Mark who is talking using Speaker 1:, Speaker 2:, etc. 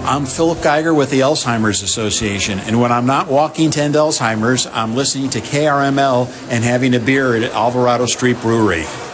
Speaker 1: I'm Philip Geiger with the Alzheimer's Association, and when I'm not walking to end Alzheimer's, I'm listening to KRML and having a beer at Alvarado Street Brewery.